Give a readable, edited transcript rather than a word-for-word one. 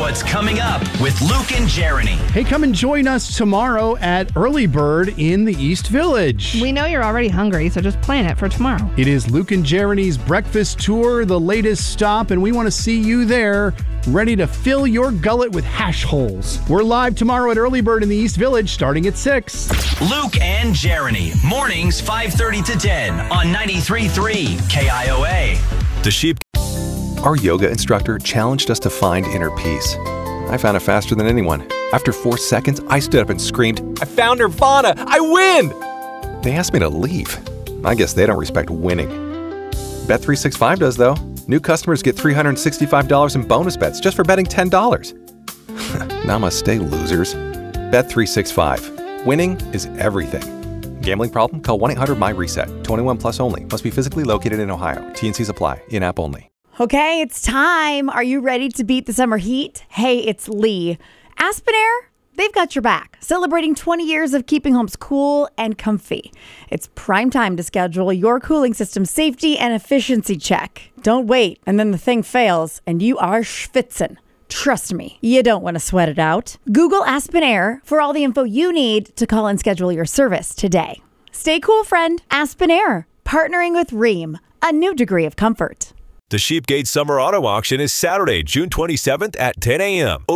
what's coming up with Luke and Jeremy. Hey, come and join us tomorrow at Early Bird in the East Village. We know you're already hungry, so just plan it for tomorrow. It is Luke and Jeremy's breakfast tour, the latest stop, and we want to see you there, ready to fill your gullet with hash holes. We're live tomorrow at Early Bird in the East Village, starting at 6. Luke and Jeremy, mornings 5:30 to 10 on 93.3 KIOA. The Sheep. Our yoga instructor challenged us to find inner peace. I found it faster than anyone. After 4 seconds, I stood up and screamed, "I found Nirvana! I win!" They asked me to leave. I guess they don't respect winning. Bet365 does, though. New customers get $365 in bonus bets just for betting $10. Namaste, losers. Bet365. Winning is everything. Gambling problem? Call 1-800-MY-RESET. 21 plus only. Must be physically located in Ohio. T&Cs apply. In-app only. Okay, it's time. Are you ready to beat the summer heat? Hey, it's Lee. Aspen Air, they've got your back, celebrating 20 years of keeping homes cool and comfy. It's prime time to schedule your cooling system safety and efficiency check. Don't wait, and then the thing fails, and you are schwitzen. Trust me, you don't want to sweat it out. Google Aspen Air for all the info you need to call and schedule your service today. Stay cool, friend. Aspen Air, partnering with Rheem, a new degree of comfort. The Sheepgate Summer Auto Auction is Saturday, June 27th at 10 a.m.